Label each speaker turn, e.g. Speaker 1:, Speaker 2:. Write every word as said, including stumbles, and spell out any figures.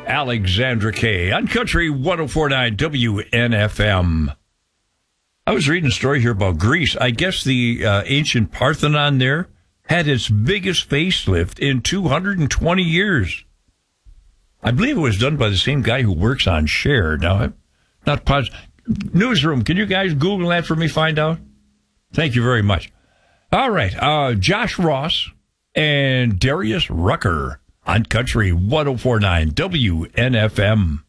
Speaker 1: Alexandra Kay on Country ten forty-nine W N F M. I was reading a story here about Greece. I guess the uh, ancient Parthenon there had its biggest facelift in two hundred twenty years. I believe it was done by the same guy who works on Cher. Now, I'm not positive. Newsroom, can you guys Google that for me, find out? Thank you very much. All right, uh, Josh Ross and Darius Rucker on Country ten forty-nine W N F M.